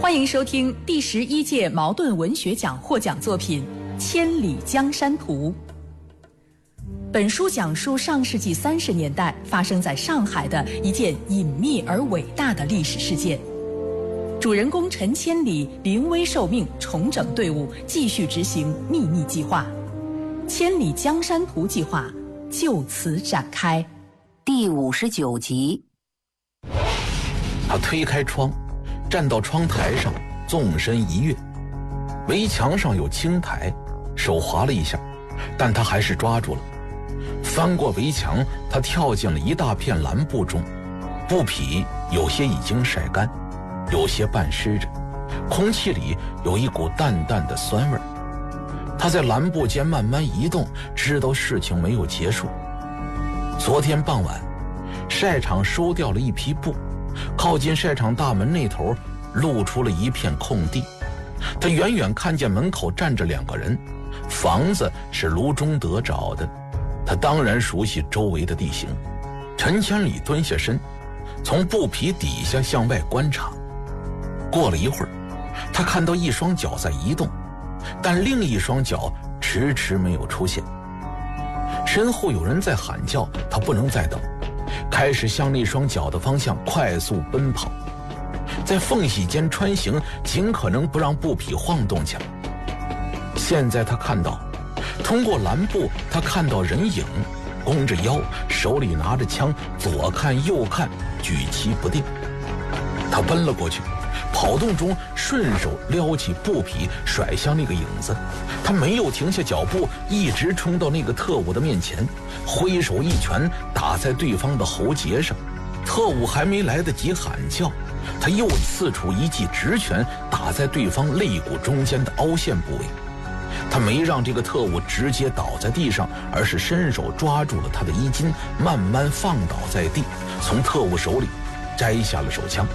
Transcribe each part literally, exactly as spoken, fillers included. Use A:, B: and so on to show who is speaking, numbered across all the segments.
A: 欢迎收听第十一届茅盾文学奖获奖作品《千里江山图》。本书讲述上世纪三十年代发生在上海的一件隐秘而伟大的历史事件。主人公陈千里临危受命，重整队伍，继续执行秘密计划。千里江山图计划就此展开。
B: 第五十九集。
C: 他推开窗，站到窗台上，纵身一跃。围墙上有青苔，手滑了一下，但他还是抓住了。翻过围墙，他跳进了一大片蓝布中，布匹有些已经晒干，有些半湿着，空气里有一股淡淡的酸味。他在蓝布间慢慢移动，知道事情没有结束。昨天傍晚，晒场收掉了一批布，靠近晒场大门那头露出了一片空地。他远远看见门口站着两个人，房子是卢中德找的，他当然熟悉周围的地形。陈千里蹲下身，从布匹底下向外观察。过了一会儿，他看到一双脚在移动，但另一双脚迟迟没有出现。身后有人在喊叫，他不能再等，开始向那双脚的方向快速奔跑，在缝隙间穿行，尽可能不让布匹晃动起来。现在他看到，通过蓝布，他看到人影，弓着腰，手里拿着枪，左看右看，举棋不定。他奔了过去，跑动中顺手撩起布匹，甩向那个影子。他没有停下脚步，一直冲到那个特务的面前，挥手一拳打在对方的喉结上。特务还没来得及喊叫，他又刺出一记直拳打在对方肋骨中间的凹陷部位。他没让这个特务直接倒在地上，而是伸手抓住了他的衣襟，慢慢放倒在地，从特务手里摘下了手枪。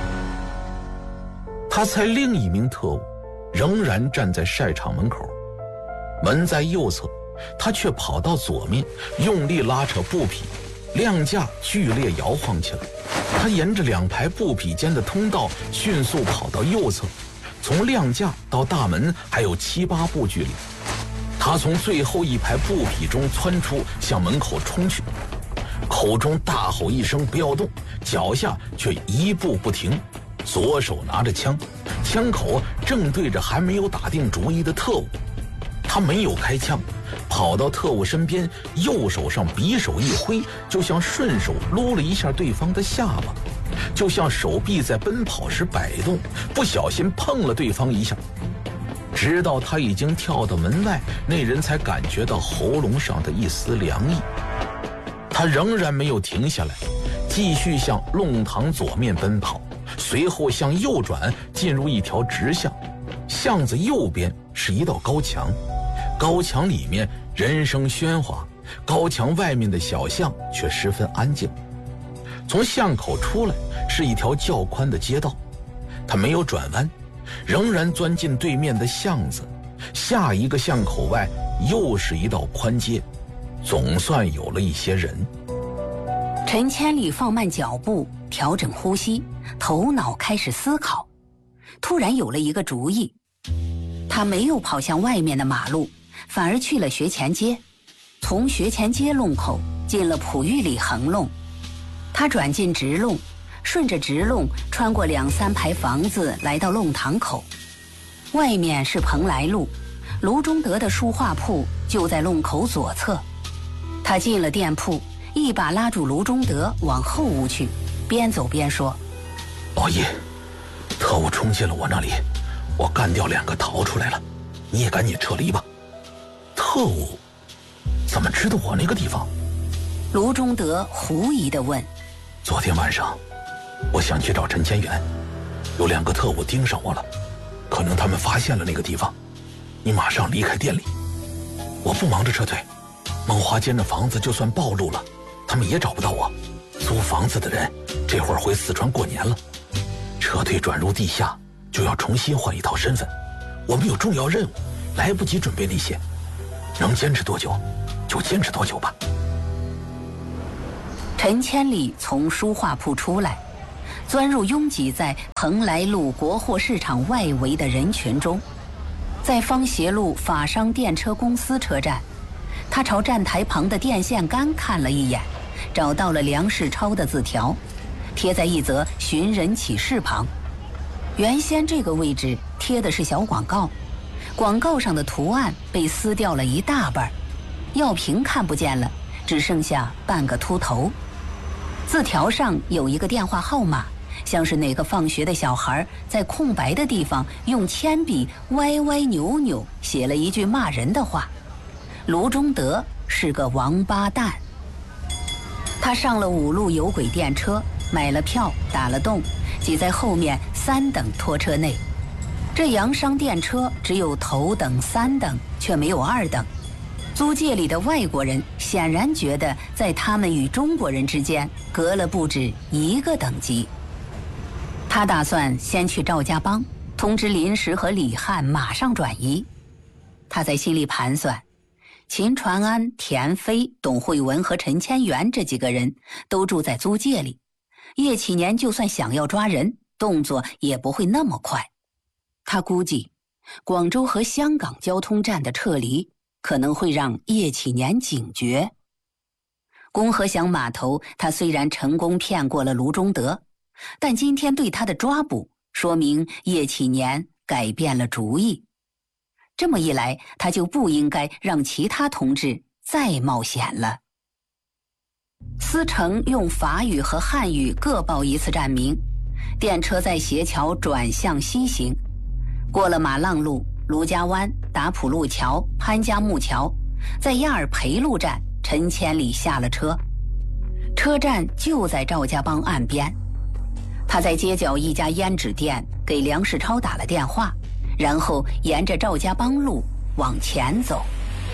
C: 他猜另一名特务仍然站在晒场门口，门在右侧，他却跑到左面，用力拉扯布匹，亮架剧烈摇晃起来。他沿着两排布匹间的通道迅速跑到右侧，从亮架到大门还有七八步距离。他从最后一排布匹中窜出，向门口冲去，口中大吼一声不要动，脚下却一步不停，左手拿着枪，枪口正对着还没有打定主意的特务。他没有开枪，跑到特务身边，右手上匕首一挥，就像顺手撸了一下对方的下巴，就像手臂在奔跑时摆动，不小心碰了对方一下。直到他已经跳到门外，那人才感觉到喉咙上的一丝凉意。他仍然没有停下来，继续向弄堂左面奔跑，随后向右转，进入一条直巷。巷子右边是一道高墙，高墙里面人声喧哗，高墙外面的小巷却十分安静。从巷口出来是一条较宽的街道，他没有转弯，仍然钻进对面的巷子。下一个巷口外又是一道宽街，总算有了一些人。
B: 陈千里放慢脚步，调整呼吸，头脑开始思考。突然有了一个主意，他没有跑向外面的马路，反而去了学前街，从学前街弄口进了璞玉里横弄。他转进直弄，顺着直弄穿过两三排房子，来到弄堂口。外面是蓬莱路，卢中德的书画铺就在弄口左侧。他进了店铺，一把拉住卢中德往后屋去，边走边说：
C: 老爷，特务冲进了我那里，我干掉两个逃出来了，你也赶紧撤离吧。特务怎么知道我那个地方？
B: 卢中德狐疑地问。
C: 昨天晚上我想去找陈千元，有两个特务盯上我了，可能他们发现了那个地方，你马上离开店里。我不忙着撤退，梦华间的房子就算暴露了，他们也找不到我。租房子的人这会儿回四川过年了，撤退转入地下就要重新换一套身份，我们有重要任务，来不及准备那些，能坚持多久就坚持多久吧。
B: 陈千里从书画铺出来， 钻入拥挤在蓬莱路国货市场外围的人群中。在方协路法商电车公司车站，他朝站台旁的电线杆看了一眼，找到了梁世超的字条，贴在一则寻人启事旁。原先这个位置贴的是小广告，广告上的图案被撕掉了一大半，药瓶看不见了，只剩下半个秃头。字条上有一个电话号码，像是哪个放学的小孩在空白的地方用铅笔歪歪扭扭写了一句骂人的话。卢中德是个王八蛋。他上了五路有轨电车，买了票，打了洞，挤在后面三等拖车内。这洋商电车只有头等、三等，却没有二等。租界里的外国人显然觉得在他们与中国人之间隔了不止一个等级。他打算先去赵家浜，通知林石和李汉马上转移。他在心里盘算，秦传安、田飞、董慧文和陈千元这几个人都住在租界里，叶启年就算想要抓人，动作也不会那么快。他估计广州和香港交通站的撤离可能会让叶启年警觉。公和祥码头他虽然成功骗过了卢中德，但今天对他的抓捕说明叶启年改变了主意。这么一来，他就不应该让其他同志再冒险了。司城用法语和汉语各报一次站名，电车在斜桥转向西行，过了马浪路、卢家湾、达普路桥、潘家木桥，在亚尔培路站，陈千里下了车。车站就在赵家浜岸边。他在街角一家胭脂店给梁世超打了电话，然后沿着赵家浜路往前走。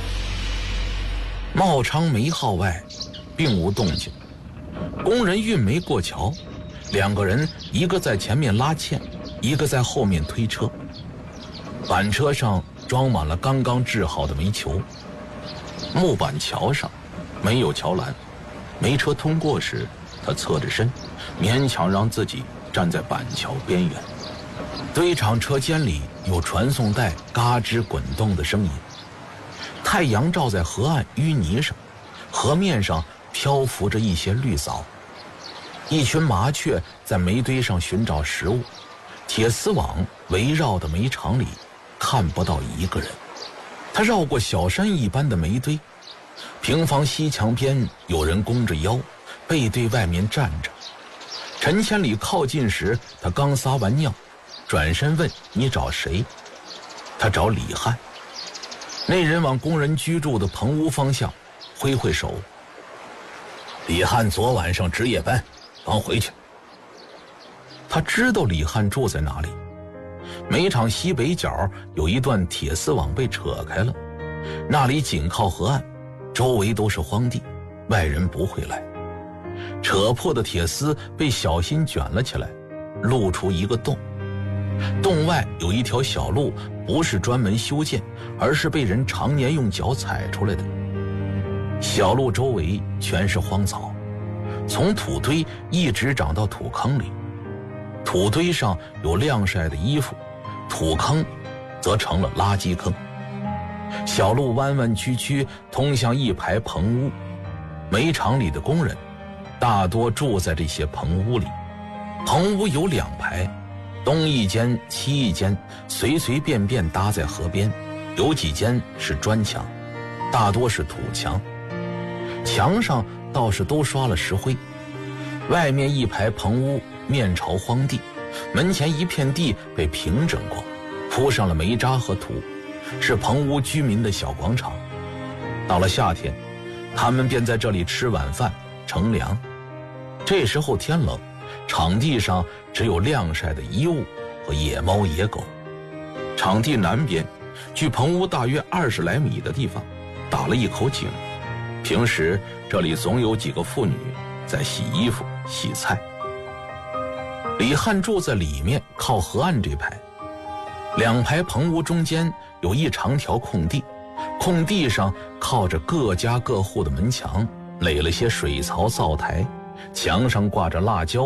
C: 茂昌煤号外并无动静，工人运煤过桥，两个人一个在前面拉纤，一个在后面推车。板车上装满了刚刚制好的煤球。木板桥上没有桥栏，煤车通过时，他侧着身，勉强让自己站在板桥边缘。堆场车间里有传送带嘎吱滚动的声音。太阳照在河岸淤泥上，河面上漂浮着一些绿藻。一群麻雀在煤堆上寻找食物，铁丝网围绕的煤场里看不到一个人。他绕过小山一般的煤堆，平房西墙边有人弓着腰，背对外面站着。陈千里靠近时，他刚撒完尿，转身问：“你找谁？”他找李汉。那人往工人居住的棚屋方向挥挥手：“李汉昨晚上值夜班，刚回去。”他知道李汉住在哪里。煤场西北角有一段铁丝网被扯开了，那里紧靠河岸，周围都是荒地，外人不会来。扯破的铁丝被小心卷了起来，露出一个洞。洞外有一条小路，不是专门修建，而是被人常年用脚踩出来的。小路周围全是荒草，从土堆一直长到土坑里。土堆上有晾晒的衣服，土坑则成了垃圾坑。小路弯弯曲曲通向一排棚屋，煤场里的工人大多住在这些棚屋里。棚屋有两排，东一间西一间，随随便便搭在河边，有几间是砖墙，大多是土墙，墙上倒是都刷了石灰。外面一排棚屋面朝荒地，门前一片地被平整过，铺上了煤渣和土，是棚屋居民的小广场。到了夏天，他们便在这里吃晚饭乘凉。这时候天冷，场地上只有晾晒的衣物和野猫野狗。场地南边，距棚屋大约二十来米的地方，打了一口井。平时这里总有几个妇女在洗衣服洗菜。李汉住在里面靠河岸这排，两排棚屋中间有一长条空地，空地上靠着各家各户的门墙，垒了些水槽灶台，墙上挂着辣椒、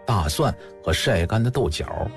C: 大蒜和晒干的豆角，